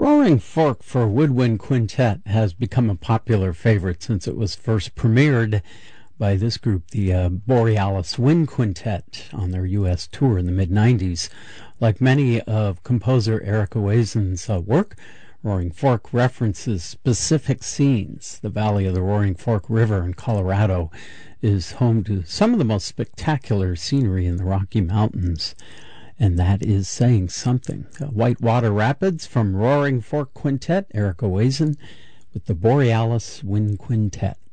Roaring Fork for Woodwind Quintet has become a popular favorite since it was first premiered by this group, the Borealis Wind Quintet, on their U.S. tour in the mid-90s. Like many of composer Eric Oasen's work, Roaring Fork references specific scenes. The valley of the Roaring Fork River in Colorado is home to some of the most spectacular scenery in the Rocky Mountains, and that is saying something. Whitewater Rapids from Roaring Fork Quintet, Eric Oasen with the Borealis Wind Quintet.